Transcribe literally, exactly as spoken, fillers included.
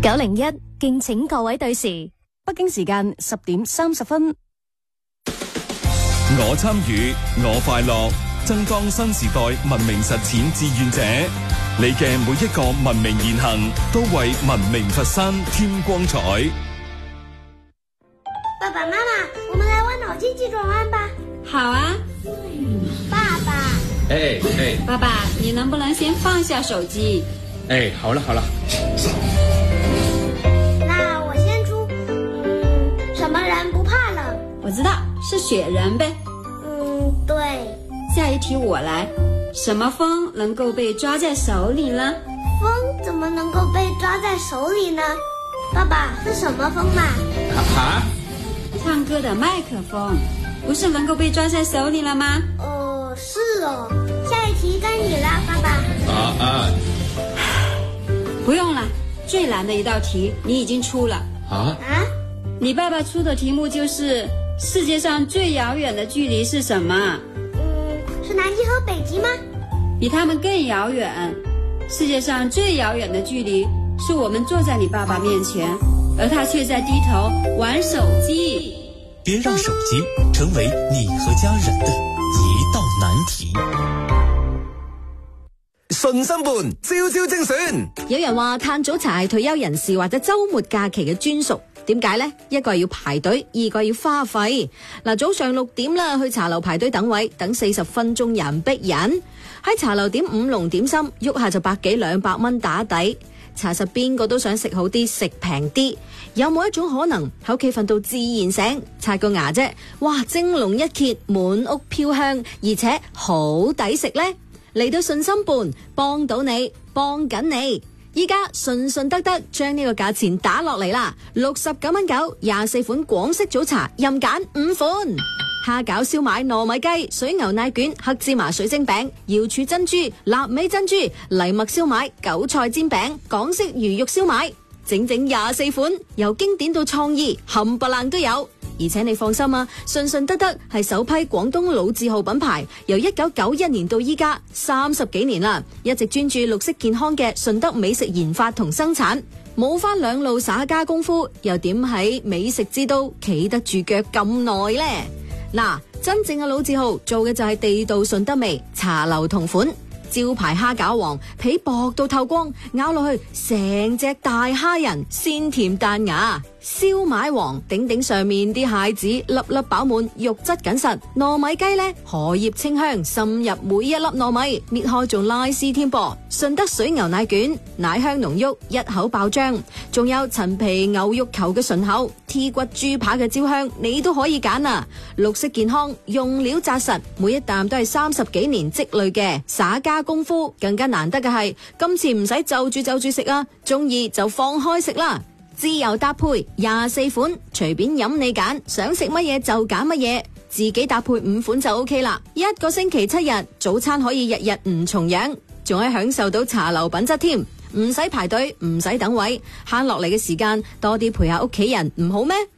九零一敬請各位對時， 北京時間十點三十分。 我參與，我快樂，增光新時代文明實踐志願者。你嘅每一個文明言行，都為文明佛山添光彩。 爸爸媽媽，我們來玩腦筋急轉彎吧。 好啊。 爸爸。 哎哎， 爸爸，你能不能先放下手機？ 哎，好了好了。 那我先出。嗯，什麼人不怕冷？ 我知道，是雪人唄。 嗯，對。 下一題我來。什麼風能夠被抓在手裏呢？ 風怎麼能夠被抓在手裏呢？爸爸，是什麼風嘛？ 啊？ 唱歌的麥克風，不是能夠被抓在手裏了嗎？ 哦，是哦。下一題該你了，爸爸。 啊啊！ 不用了，最難的一道題你已經出了。 啊？ 啊？ 你爸爸出的題目就是世界上最遙遠的距離是什麼？ 是南極和北極嗎？ 比他們更遙遠。世界上最遙遠的距離是我們坐在你爸爸面前，而他卻在低頭玩手機。 別讓手機成為你和家人的一道難題。 順心伴，朝朝精選。 有人話嘆早茶係退休人士或者周末假期嘅專屬。點解呢？一個係要排隊，二個係要花費。嗱，早上六點啦，去茶樓排隊等位，等四十分鐘人逼人。喺茶樓點五籠點心，喐下就百幾兩百蚊打底。查實邊個都想食好啲，食平啲。有冇一種可能喺屋企瞓到自然醒，刷個牙啫？哇，蒸籠一揭，滿屋飄香，而且好抵食呢。嚟到順心伴，幫到你，幫緊你。依家順順得得將呢個價錢打落嚟啦，六十九蚊九，廿四款廣式早茶任揀五款，蝦餃、燒賣、糯米雞、水牛奶卷、黑芝麻水晶餅、瑤柱珍珠、臘味珍珠、藜麥燒賣、韭菜煎餅、港式魚肉燒賣，整整廿四款，由經典到創意，冚唪唥都有。而且你放心啊，順順得得係首批廣東老字號品牌，由一九九一年到依家三十幾年啦，一直專注綠色健康嘅順德美食研發同生產，冇返兩路耍家功夫，又點喺美食之都企得住腳咁耐呢？嗱，真正嘅老字號做嘅就係地道順德味，茶樓同款。招牌蝦餃王皮薄到透光，咬落去成隻大蝦仁，鮮甜彈牙。燒賣王頂頂上面啲蟹子粒粒飽滿，肉質緊實。糯米雞呢，荷葉清香滲入每一粒糯米，搣開仲拉絲添噃。順德水牛奶卷奶香濃郁，一口爆漿。仲有陳皮牛肉球嘅順口，T 骨豬扒嘅焦香，你都可以揀啊！綠色健康，用料紮實，每一啖都係三十幾年積累嘅灑家功夫。更加難得嘅係，今次唔使就住就住食啊，中意就放開食啦。自由搭配廿四款，隨便飲你揀，想食乜嘢就揀乜嘢，自己搭配五款就 OK 啦。一個星期七日，早餐可以日日唔重樣，仲可以享受到茶樓品質添，唔使排隊，唔使等位，慳落嚟嘅時間多啲陪下屋企人，唔好咩？